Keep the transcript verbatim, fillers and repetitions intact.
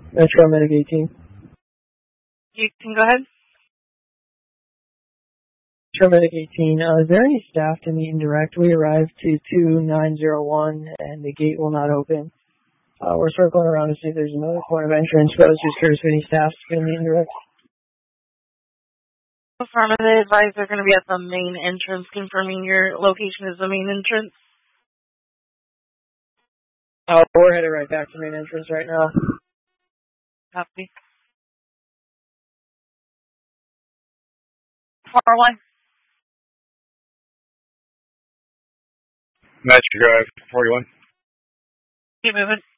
Metro Medic eighteen. You can go ahead. Metro Medic eighteen, uh, is there any staff to meet and direct? We arrived to two nine zero one and the gate will not open. Uh, we're circling around to see if there's another point of entrance, but I was just curious if any staff's going to meet and direct. Affirmative, advise they're going to be at the main entrance, confirming your location is the main entrance. Uh, we're headed right back to main entrance right now. Copy. four one. Metro Drive, forty-one. Keep moving.